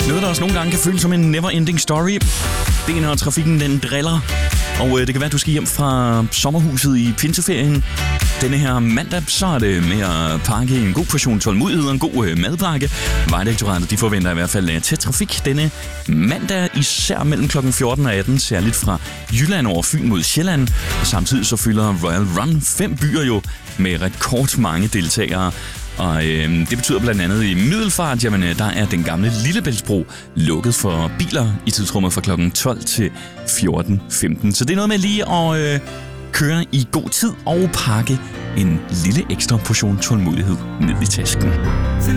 Noget, der også nogle gange kan føles som en never-ending story. Det er, når trafikken den driller. Og det kan være, at du skal hjem fra sommerhuset i pinseferien. Denne her mandag, så er det med at pakke en god portion tålmodighed og en god madpakke. Vejdirektoratet de forventer i hvert fald tæt trafik denne mandag, især mellem kl. 14 og 18, særligt fra Jylland over Fyn mod Sjælland. Og samtidig så fylder Royal Run 5 byer jo med rekordmange deltagere. Og det betyder blandt andet i Middelfart, jamen der er den gamle Lillebæltsbro lukket for biler i tidsrummet fra kl. 12 til 14.15. Så det er noget med lige at køre i god tid og pakke en lille ekstra portion tålmodighed ned i tasken.